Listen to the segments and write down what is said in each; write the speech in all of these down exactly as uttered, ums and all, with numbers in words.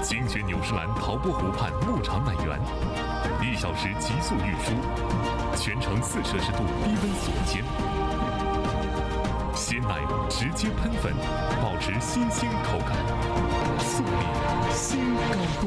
精选纽诗兰陶波湖畔牧场奶源，一小时急速运输，全程四摄氏度低温锁鲜。鲜奶直接喷粉，保持新鲜口感，速力新高度。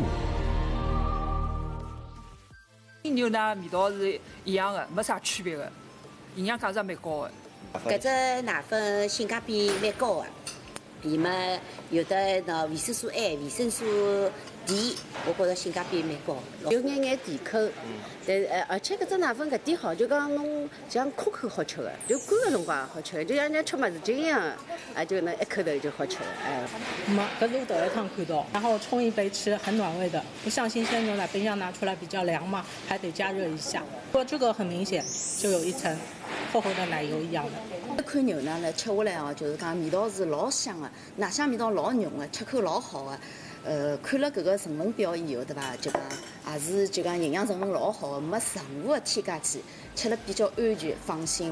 牛奶味道是一样的，没啥区别的，营养价值蛮高的。 搿只奶粉性价比蛮高的，伊嘛有的喏维生素 A、维生素 D， 我觉着性价比蛮高，有眼眼甜口。但呃，而且搿只奶粉搿点好，就讲侬像可口好吃的，就干个辰光也好吃的，就像人家吃么子精一样，啊，就能一口头就好吃了，哎。 没，搿是我头一趟看到，然后冲一杯吃，很暖胃的，不像新鲜牛奶冰箱拿出来比较凉嘛，还得加热一下。不过这个很明显，就有一层厚厚的奶油一样的。 这款牛奶呢，吃下来啊，就是讲味道是老香的，奶香味道老浓的，吃口老好的。呃，看了搿个成分表以后，对伐？就讲也是就讲营养成分老好的，没任何的添加剂，吃了比较安全放心。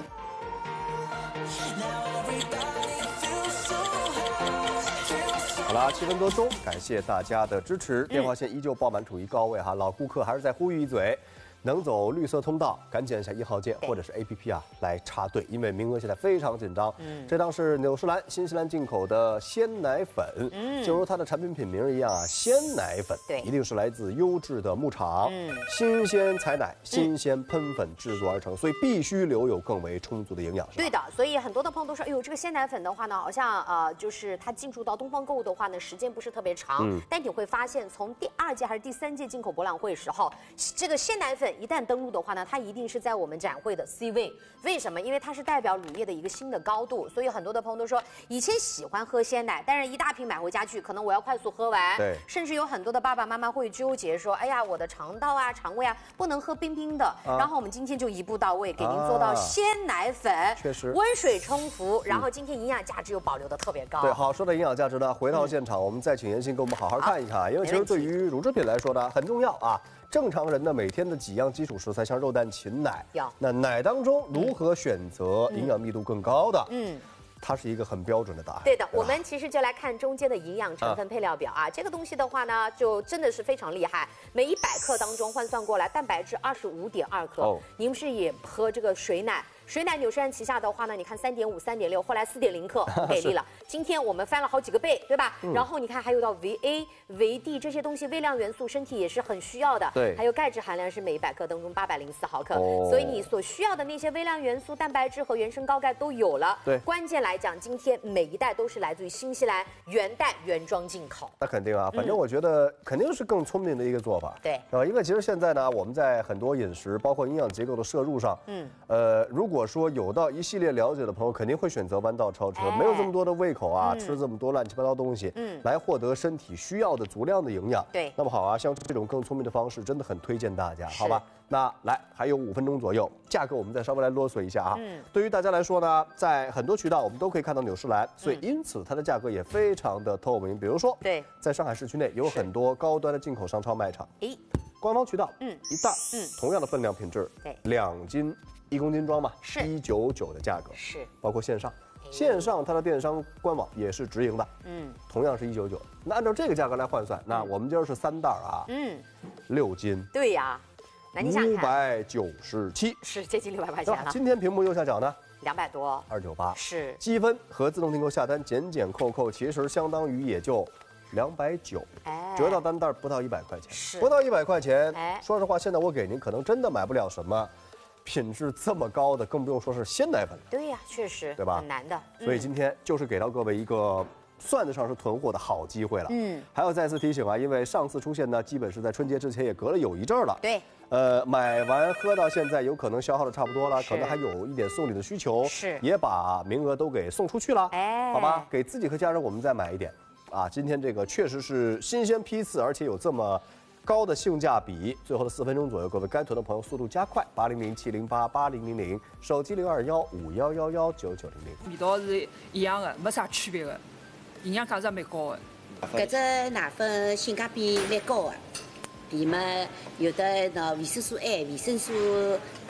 好了，七分多钟，感谢大家的支持，电话线依旧爆满，处于高位哈。老顾客还是再呼吁一嘴。能走绿色通道，赶紧按下一号键或者是 A P P 啊来插队，因为名额现在非常紧张。嗯，这档是纽诗兰新西兰进口的鲜奶粉，嗯，就如它的产品品名一样啊，鲜奶粉，对，一定是来自优质的牧场，嗯，新鲜采奶、新鲜喷粉制作而成，所以必须留有更为充足的营养。 对的，所以很多的朋友都说，哎呦，这个鲜奶粉的话呢，好像呃，就是它进驻到东方购物的话呢，时间不是特别长，嗯，但你会发现，从第二届还是第三届进口博览会时候，这个鲜奶粉一旦登陆的话呢，它一定是在我们展会的 C 位。为什么？因为它是代表乳业的一个新的高度，所以很多的朋友都说，以前喜欢喝鲜奶，但是一大瓶买回家去，可能我要快速喝完。对。甚至有很多的爸爸妈妈会纠结说，哎呀，我的肠道啊、肠胃啊，不能喝冰冰的。啊、然后我们今天就一步到位，给您做到鲜奶粉，确、啊、实温水冲服，然后今天营养价值又保留的特别高。 对，好，说到营养价值呢，回到现场，嗯、我们再请严欣给我们好好看一看，因为其实对于乳制品来说呢，很重要啊。正常人呢，每天的几样基础食材，像肉蛋禽奶，那奶当中如何选择营养密度更高的？嗯。它是一个很标准的答案。 对的，对我们其实就来看中间的营养成分配料表啊，啊这个东西的话呢，就真的是非常厉害。每一百克当中换算过来，蛋白质二十五点二克。哦，您是也喝这个水奶？水奶纽诗兰旗下的话呢，你看三点五、三点六，后来四点零克给力了。今天我们翻了好几个倍，对吧？嗯、然后你看还有到维 A、维 D 这些东西，微量元素身体也是很需要的。对，还有钙质含量是每一百克当中八百零四毫克，哦、所以你所需要的那些微量元素、蛋白质和原生高钙都有了。对，关键来讲，今天每一袋都是来自于新西兰原袋原装进口。 那肯定啊，反正我觉得肯定是更聪明的一个做法。对，呃，因为其实现在呢，我们在很多饮食，包括营养结构的摄入上，嗯，呃，如果如果说有到一系列了解的朋友，肯定会选择弯道超车，哎、没有这么多的胃口啊，嗯、吃这么多乱七八糟东西，嗯，来获得身体需要的足量的营养。对，那么好啊，像这种更聪明的方式，真的很推荐大家，好吧？那来，还有五分钟左右，价格我们再稍微来啰嗦一下啊。嗯，对于大家来说呢，在很多渠道我们都可以看到纽诗兰，所以因此它的价格也非常的透明。比如说，对，在上海市区内有很多高端的进口商超卖场，诶，官方渠道，嗯，一袋，嗯，同样的分量品质，对，两斤。一公斤装嘛，是一九九的价格，是包括线上，线上它的电商官网也是直营的，嗯，同样是一九九。那按照这个价格来换算，那我们今儿是三袋啊，嗯，六斤， 对呀，那你想看， 五百九十七， 是接近六百块钱了。 今天屏幕右下角呢， 两百多， 二九八， 是积分和自动订购下单减减扣扣，其实相当于也就两百九，哎，折到单袋不到一百块钱，是不到一百块钱。哎，说实话，现在我给您可能真的买不了什么。品质这么高的，更不用说是鲜奶粉了。 对呀，确实， 对吧？ 很难的。 所以今天就是给到各位一个算得上是囤货的好机会了。嗯，还要再次提醒啊，因为上次出现呢，基本是在春节之前，也隔了有一阵了。对，呃，买完喝到现在，有可能消耗的差不多了，可能还有一点送礼的需求，是也把名额都给送出去了。哎，好吧，给自己和家人我们再买一点啊。今天这个确实是新鲜批次，而且有这么高的性价比。最后的四分钟左右，各位该囤的朋友速度加快，八零零七零八八零零零，手机零二幺五幺幺幺九九零零。 味道是一样的，没啥区别的，营养价值蛮高的。 搿只奶粉性价比蛮高的，伊嘛有的喏维生素 A、维生素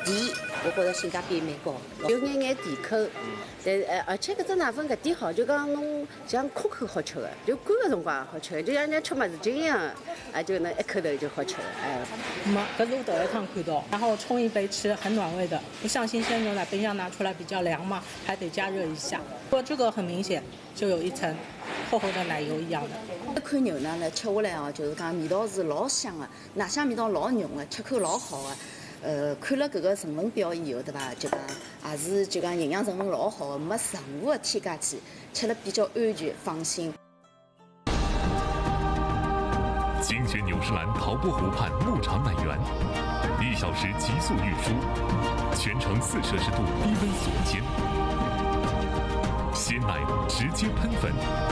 甜，我觉着性价比蛮高，有眼眼甜口，但呃而且搿只奶粉搿点好，就讲侬像可口好吃的，就干个辰光也好吃的，就像人家吃么子精一样，啊就能一口头就好吃了，哎。 没，搿是我头一趟看到，然后冲一杯吃，很暖胃的，不像新鲜牛奶，冰箱拿出来比较凉嘛，还得加热一下。不过这个很明显，就有一层厚厚的奶油一样的。 这款牛奶呢，吃下来啊，就是讲味道是老香的，奶香味道老浓的，吃口老好的。呃，看了搿个成分表以后，对伐？就讲也是就讲营养成分老好的，没任何的添加剂，吃了比较安全放心。 精选纽诗兰陶波湖畔牧场奶源，一小时急速运输，全程四摄氏度低温锁鲜，鲜奶直接喷粉。